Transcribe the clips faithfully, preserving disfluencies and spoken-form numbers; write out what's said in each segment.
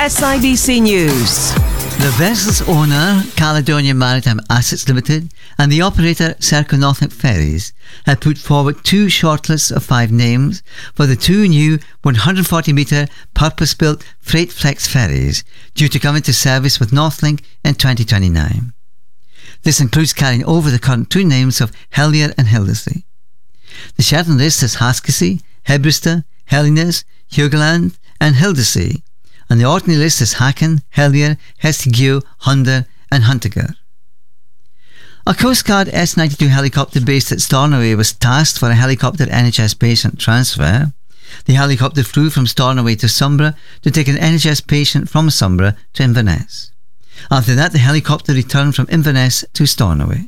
S I B C News. The vessel's owner, Caledonia Maritime Assets Limited, and the operator, Serco Norfolk Ferries, have put forward two shortlists of five names for the two new one hundred forty metre purpose-built Freight Flex ferries due to come into service with Northlink in twenty twenty-nine. This includes carrying over the current two names of Helier and Hildesay. The Shetland list is Haskesea, Hebrister, Helliness, Hugland and Hildesay, and the Orkney list is Haken, Helier, Hestighew, Hunder and Huntiger. A Coast Guard S ninety-two helicopter based at Stornoway was tasked for a helicopter N H S patient transfer. The helicopter flew from Stornoway to Sombra to take an N H S patient from Sombra to Inverness. After that, the helicopter returned from Inverness to Stornoway.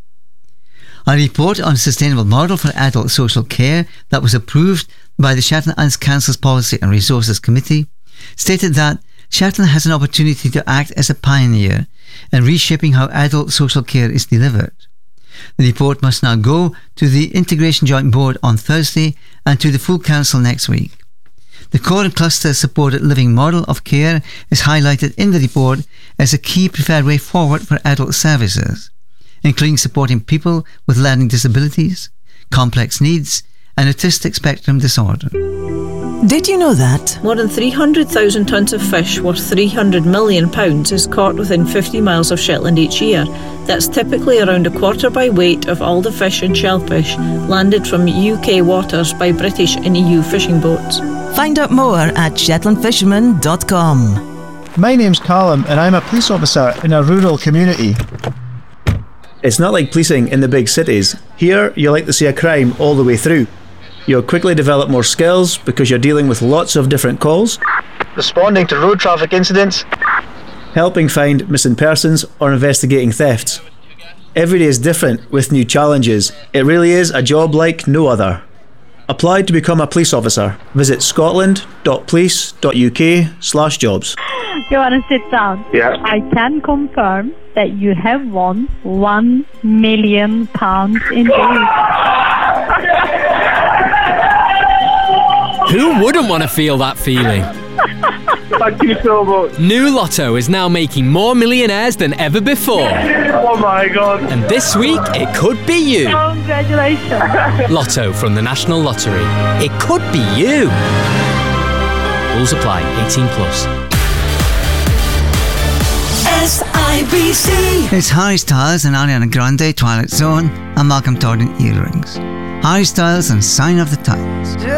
A report on a sustainable model for adult social care that was approved by the Shetland Islands Council's Policy and Resources Committee stated that Shetland has an opportunity to act as a pioneer in reshaping how adult social care is delivered. The report must now go to the Integration Joint Board on Thursday and to the full council next week. The core and cluster supported living model of care is highlighted in the report as a key preferred way forward for adult services, including supporting people with learning disabilities, complex needs and autistic spectrum disorder. Did you know that more than three hundred thousand tonnes of fish worth three hundred million pounds is caught within fifty miles of Shetland each year? That's typically around a quarter by weight of all the fish and shellfish landed from U K waters by British and E U fishing boats. Find out more at shetland fisherman dot com. My name's Callum and I'm a police officer in a rural community. It's not like policing in the big cities. Here, you like to see a crime all the way through. You'll quickly develop more skills because you're dealing with lots of different calls, Responding to road traffic incidents, helping find missing persons or investigating thefts. Every day is different with new challenges. It really is a job like no other. Apply to become a police officer. Visit scotland dot police dot U K slash jobs. You want to sit down? Yeah. I can confirm that you have won one million pounds in days. Who wouldn't want to feel that feeling? Thank you so much. New Lotto is now making more millionaires than ever before. Oh my God. And this week, it could be you. Congratulations. Lotto from the National Lottery. It could be you. Rules apply. eighteen plus. S I B C. It's Harry Styles and Ariana Grande, Twilight Zone, and Malcolm Torden, Earrings. Harry Styles and Sign of the Times.